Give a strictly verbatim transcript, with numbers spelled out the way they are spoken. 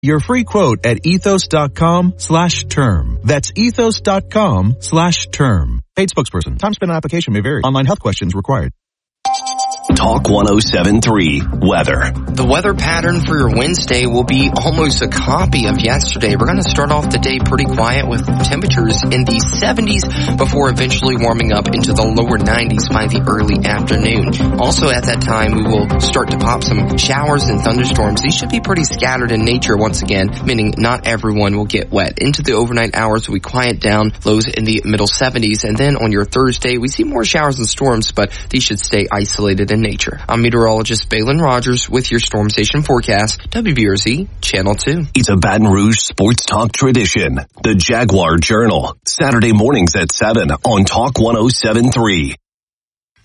your free quote at ethos.com slash term. That's ethos.com slash term. Paid spokesperson. Time spent on application may vary. Online health questions required. Talk one oh seven point three Weather. The weather pattern for your Wednesday will be almost a copy of yesterday. We're going to start off the day pretty quiet with temperatures in the seventies before eventually warming up into the lower nineties by the early afternoon. Also at that time, we will start to pop some showers and thunderstorms. These should be pretty scattered in nature once again, meaning not everyone will get wet. Into the overnight hours, we quiet down, lows in the middle seventies. And then on your Thursday, we see more showers and storms, but these should stay isolated in nature. I'm meteorologist Balin Rogers with your Storm Station forecast, W B R Z Channel two. It's a Baton Rouge sports talk tradition. The Jaguar Journal, Saturday mornings at seven on Talk one oh seven point three.